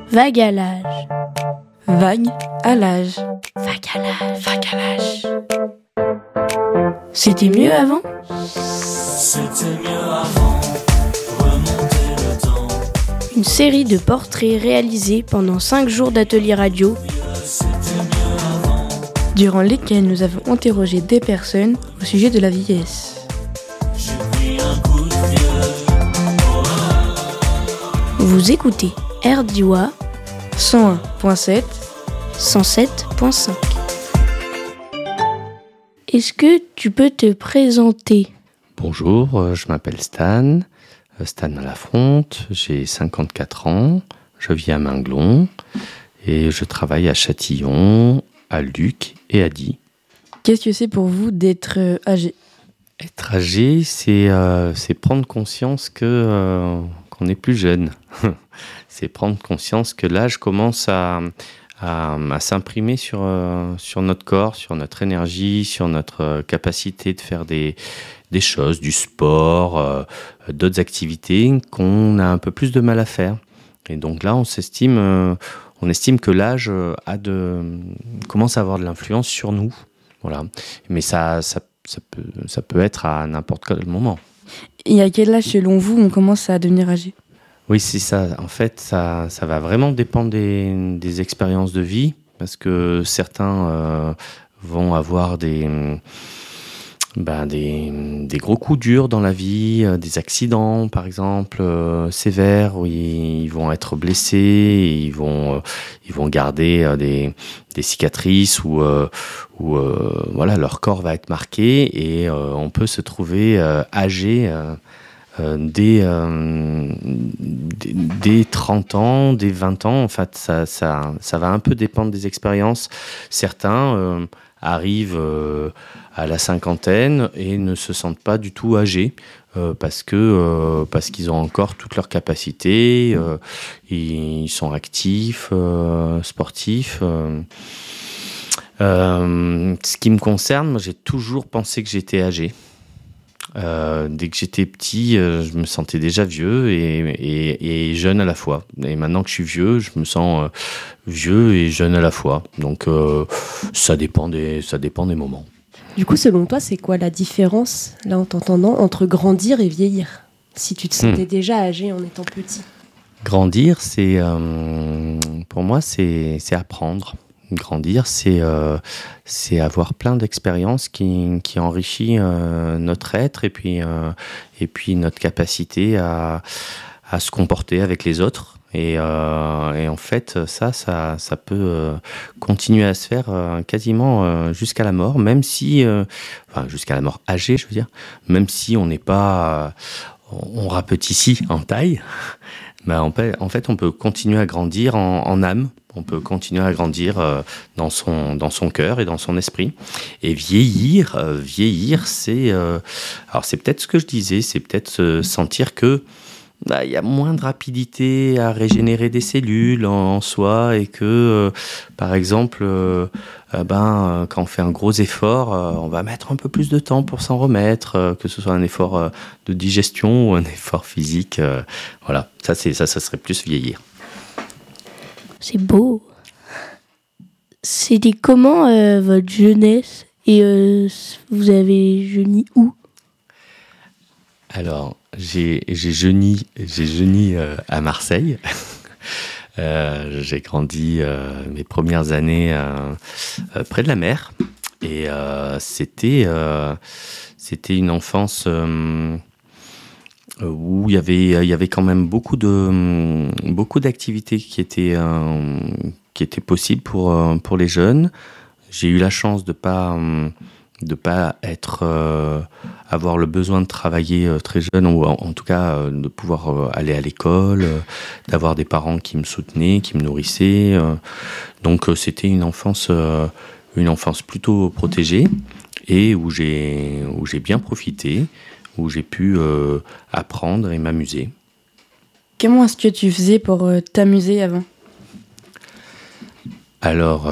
Vague à l'âge. Vague à l'âge. Vague à l'âge. Vague à l'âge. C'était mieux avant ? C'était mieux avant, remonter le temps. Une série de portraits réalisés pendant 5 jours d'atelier radio, Durant lesquels nous avons interrogé des personnes au sujet de la vieillesse. J'ai pris un coup de vieux. Vous écoutez RDIWA 101.7 107.5. Est-ce que tu peux te présenter ? Bonjour, je m'appelle Stan Lafronte, j'ai 54 ans, je vis à Minglon et je travaille à Châtillon, à Luc et à Die. Qu'est-ce que c'est pour vous d'être âgé ? Être âgé, c'est prendre conscience qu'on n'est plus jeune. C'est prendre conscience que l'âge commence à s'imprimer sur notre corps, sur notre énergie, sur notre capacité de faire des choses, du sport, d'autres activités qu'on a un peu plus de mal à faire. Et donc là, on estime que l'âge commence à avoir de l'influence sur nous. Voilà. Mais ça peut être à n'importe quel moment. Et à quel âge, selon vous, on commence à devenir âgé ? Oui, c'est ça. En fait, ça va vraiment dépendre des expériences de vie, parce que certains vont avoir des gros coups durs dans la vie, des accidents, par exemple, sévères, où ils vont être blessés, ils vont garder des cicatrices où voilà, leur corps va être marqué et on peut se trouver âgé dès 30 ans, dès 20 ans. En fait, ça va un peu dépendre des expériences. Certains arrivent à la cinquantaine et ne se sentent pas du tout âgés parce qu'ils ont encore toutes leurs capacités, ils sont actifs, sportifs. Ce qui me concerne, moi, j'ai toujours pensé que j'étais âgé. Dès que j'étais petit, je me sentais déjà vieux et jeune à la fois. Et maintenant que je suis vieux, je me sens vieux et jeune à la fois. Donc ça dépend des moments. Du coup, selon toi, c'est quoi la différence, là, en t'entendant, entre grandir et vieillir ? Si tu te sentais déjà âgé en étant petit. Grandir, pour moi, c'est apprendre. Grandir, c'est avoir plein d'expériences qui enrichit notre être et puis notre capacité à se comporter avec les autres. Et en fait, ça peut continuer à se faire quasiment jusqu'à la mort, même si, jusqu'à la mort âgée, je veux dire, même si on n'est pas, on rapetissit en taille. En fait, on peut continuer à grandir en âme. On peut continuer à grandir dans son cœur et dans son esprit. Et vieillir, c'est peut-être ce que je disais, c'est peut-être sentir que il y a moins de rapidité à régénérer des cellules en soi et que, par exemple, quand on fait un gros effort, on va mettre un peu plus de temps pour s'en remettre, que ce soit un effort de digestion ou un effort physique. Voilà, ça serait plus vieillir. C'est beau. C'était comment votre jeunesse et vous avez jeuni où ? Alors, j'ai jeuni à Marseille. J'ai grandi mes premières années près de la mer et c'était une enfance où il y avait quand même beaucoup d'activités qui étaient possibles pour les jeunes. J'ai eu la chance de pas avoir le besoin de travailler très jeune, ou en tout cas de pouvoir aller à l'école, d'avoir des parents qui me soutenaient, qui me nourrissaient. Donc c'était une enfance plutôt protégée et où j'ai bien profité, où j'ai pu apprendre et m'amuser. Comment est-ce que tu faisais pour t'amuser avant ? Alors,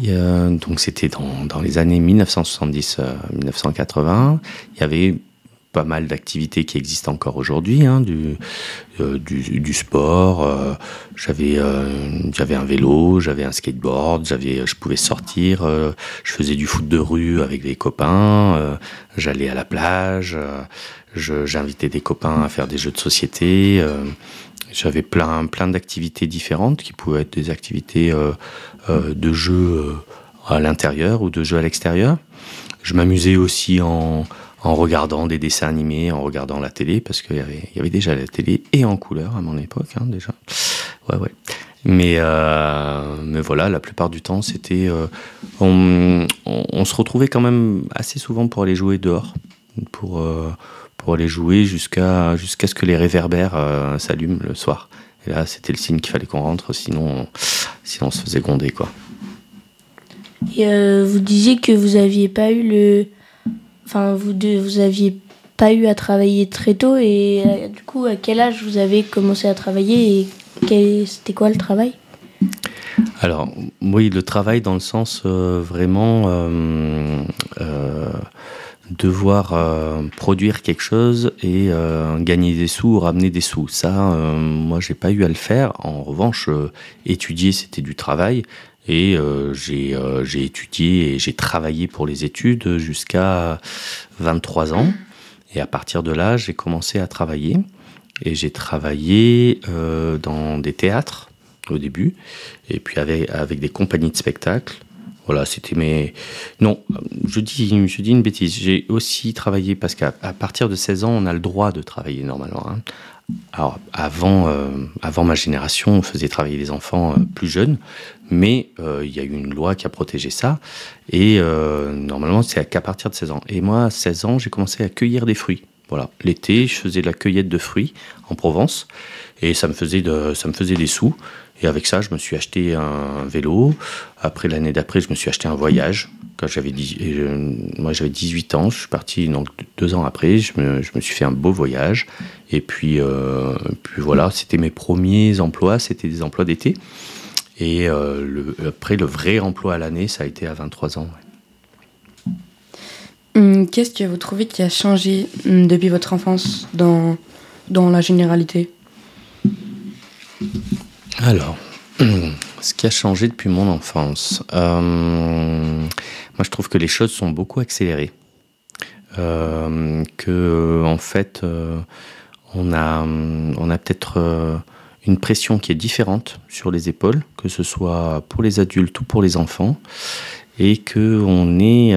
donc c'était dans les années 1970-1980, il y avait pas mal d'activités qui existent encore aujourd'hui, hein, du sport. J'avais un vélo, j'avais un skateboard, je pouvais sortir. Je faisais du foot de rue avec des copains. J'allais à la plage. J'invitais des copains à faire des jeux de société. J'avais plein d'activités différentes qui pouvaient être des activités de jeux à l'intérieur ou de jeux à l'extérieur. Je m'amusais aussi en regardant des dessins animés, en regardant la télé, parce qu'il y avait déjà la télé et en couleur à mon époque, hein, déjà. Ouais. Mais voilà, la plupart du temps, c'était... on se retrouvait quand même assez souvent pour aller jouer dehors, pour aller jouer jusqu'à ce que les réverbères s'allument le soir. Et là, c'était le signe qu'il fallait qu'on rentre, sinon on se faisait gronder, quoi. Et vous disiez que vous aviez pas eu vous aviez pas eu à travailler très tôt, et du coup, à quel âge vous avez commencé à travailler et c'était quoi le travail ? Alors, oui, le travail dans le sens vraiment devoir produire quelque chose et gagner des sous ou ramener des sous. Ça, moi, j'ai pas eu à le faire. En revanche, étudier, c'était du travail. Et j'ai étudié et j'ai travaillé pour les études jusqu'à 23 ans. Et à partir de là, j'ai commencé à travailler. Et j'ai travaillé dans des théâtres au début. Et puis avec des compagnies de spectacles. Voilà, c'était mes... Non, je dis une bêtise. J'ai aussi travaillé parce qu'à partir de 16 ans, on a le droit de travailler normalement, hein. Alors, avant ma génération, on faisait travailler les enfants plus jeunes, mais il y a eu une loi qui a protégé ça, et normalement, c'est qu'à partir de 16 ans. Et moi, à 16 ans, j'ai commencé à cueillir des fruits. Voilà, l'été, je faisais de la cueillette de fruits en Provence, et ça me faisait des sous. Et avec ça, je me suis acheté un vélo. Après, l'année d'après, je me suis acheté un voyage. Quand j'avais 18 ans, je suis parti, donc 2 ans après, je me suis fait un beau voyage. Et puis voilà, c'était mes premiers emplois, c'était des emplois d'été. Et après, le vrai emploi à l'année, ça a été à 23 ans. Ouais. Qu'est-ce que vous trouvez qui a changé depuis votre enfance dans la généralité ? Alors, ce qui a changé depuis mon enfance, moi je trouve que les choses sont beaucoup accélérées, que en fait on a peut-être une pression qui est différente sur les épaules, que ce soit pour les adultes ou pour les enfants, et que on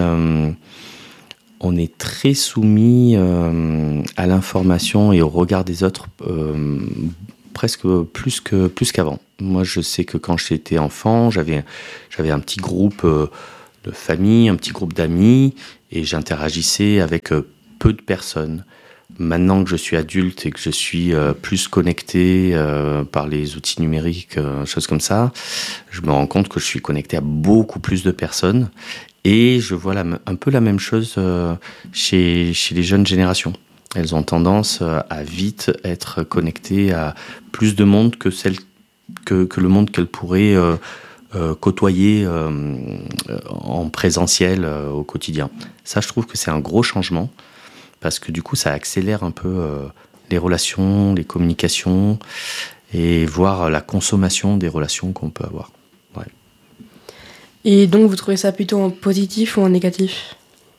est très soumis à l'information et au regard des autres. Presque plus qu'avant. Moi, je sais que quand j'étais enfant, j'avais un petit groupe de famille, un petit groupe d'amis, et j'interagissais avec peu de personnes. Maintenant que je suis adulte et que je suis plus connecté par les outils numériques, choses comme ça, je me rends compte que je suis connecté à beaucoup plus de personnes, et je vois un peu la même chose chez les jeunes générations. Elles ont tendance à vite être connectées à plus de monde que le monde qu'elles pourraient côtoyer en présentiel au quotidien. Ça, je trouve que c'est un gros changement, parce que du coup, ça accélère un peu les relations, les communications, et voir la consommation des relations qu'on peut avoir. Ouais. Et donc, vous trouvez ça plutôt en positif ou en négatif ?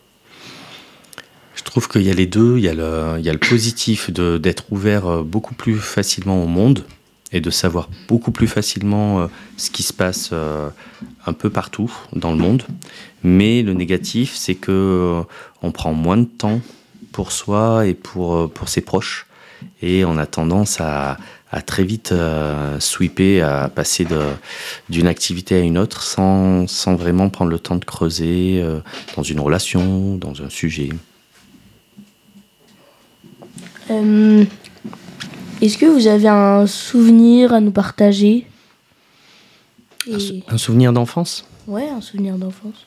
Je trouve qu'il y a les deux. Il y a le positif d'être ouvert beaucoup plus facilement au monde et de savoir beaucoup plus facilement ce qui se passe un peu partout dans le monde. Mais le négatif, c'est que on prend moins de temps pour soi et pour ses proches. Et on a tendance à très vite sweeper, à passer d'une activité à une autre sans vraiment prendre le temps de creuser dans une relation, dans un sujet. Est-ce que vous avez un souvenir à nous partager ? Un souvenir d'enfance ? Ouais, un souvenir d'enfance.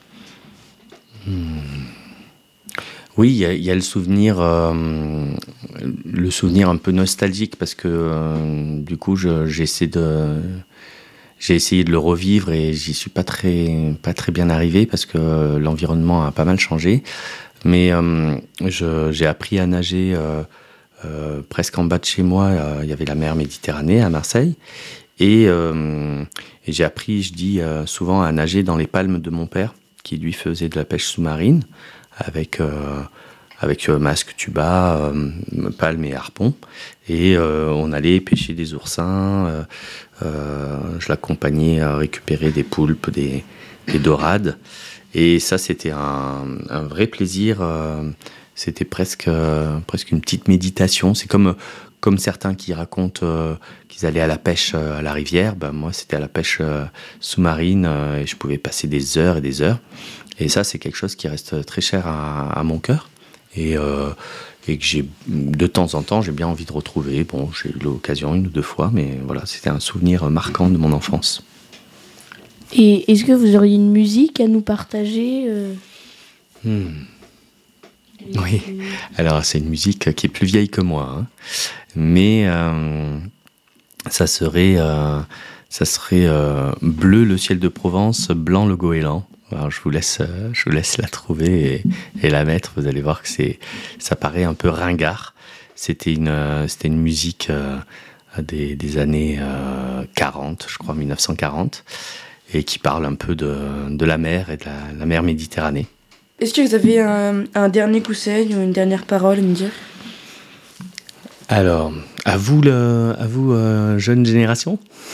Oui, il y a le souvenir un peu nostalgique, parce que du coup, j'ai essayé de le revivre et j'y suis pas très bien arrivé, parce que l'environnement a pas mal changé. Mais j'ai appris à nager presque en bas de chez moi. Il y avait la mer Méditerranée à Marseille. Et j'ai appris, je dis souvent, à nager dans les palmes de mon père, qui lui faisait de la pêche sous-marine avec masque, tuba, palme et harpon. Et on allait pêcher des oursins. Je l'accompagnais à récupérer des poulpes, des dorades. Et ça, c'était un vrai plaisir. C'était presque une petite méditation. C'est comme certains qui racontent qu'ils allaient à la pêche à la rivière. Ben, moi, c'était à la pêche sous-marine et je pouvais passer des heures et des heures. Et ça, c'est quelque chose qui reste très cher à mon cœur et que de temps en temps, j'ai bien envie de retrouver. Bon, j'ai eu l'occasion 1 ou 2 fois, mais voilà, c'était un souvenir marquant de mon enfance. Et est-ce que vous auriez une musique à nous partager Oui, alors c'est une musique qui est plus vieille que moi, hein. Mais ça serait bleu le ciel de Provence, blanc le goéland. Alors je vous laisse la trouver et la mettre. Vous allez voir que ça paraît un peu ringard. C'était une musique des années 40, je crois 1940, et qui parle un peu de la mer et de la mer Méditerranée. Est-ce que vous avez un dernier conseil ou une dernière parole à me dire ? Alors, à vous jeune génération,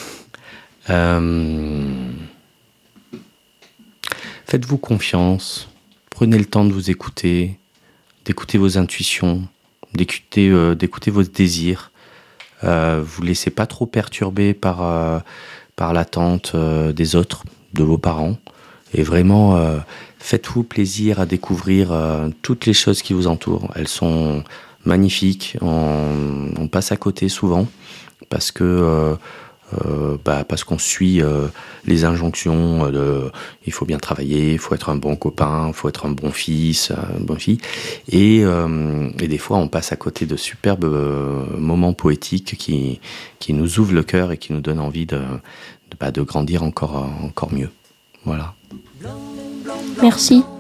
faites-vous confiance, prenez le temps de vous écouter, d'écouter vos intuitions, d'écouter vos désirs. Vous laissez pas trop perturber par l'attente des autres, de vos parents, et vraiment faites-vous plaisir à découvrir toutes les choses qui vous entourent. Elles sont magnifiques, on passe à côté souvent parce qu'on suit les injonctions de il faut bien travailler, il faut être un bon copain, il faut être un bon fils, une bonne fille, et des fois on passe à côté de superbes moments poétiques qui nous ouvrent le cœur et qui nous donnent envie de grandir encore mieux. Voilà. Merci.